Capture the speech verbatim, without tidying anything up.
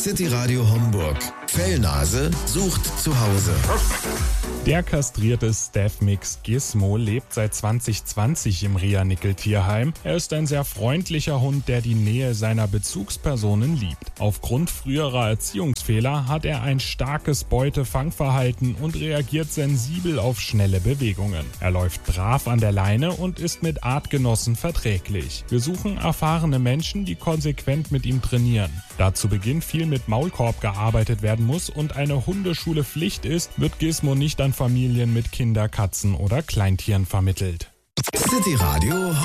City Radio Homburg. Fellnase sucht zu Hause. Der kastrierte Staff-Mix Gizmo lebt seit zwanzig zwanzig im Ria-Nickel-Tierheim. Er ist ein sehr freundlicher Hund, der die Nähe seiner Bezugspersonen liebt. Aufgrund früherer Erziehungsfehler hat er ein starkes Beutefangverhalten und reagiert sensibel auf schnelle Bewegungen. Er läuft brav an der Leine und ist mit Artgenossen verträglich. Wir suchen erfahrene Menschen, die konsequent mit ihm trainieren. Da zu Beginn viel mit Maulkorb gearbeitet werden muss und eine Hundeschule Pflicht ist, wird Gizmo nicht an Familien mit Kinder, Katzen oder Kleintieren vermittelt. City Radio